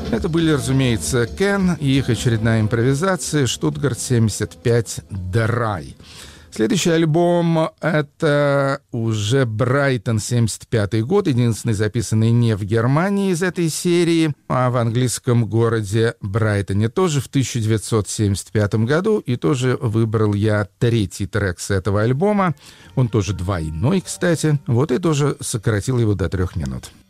Это были, разумеется, Кен и их очередная импровизация «Штутгарт 75 Драй». Следующий альбом — это уже Брайтон, 75 год, единственный записанный не в Германии из этой серии, а в английском городе Брайтоне, тоже в 1975 году, и тоже выбрал я третий трек с этого альбома, он тоже двойной, кстати, вот и тоже сократил его до 3 минут.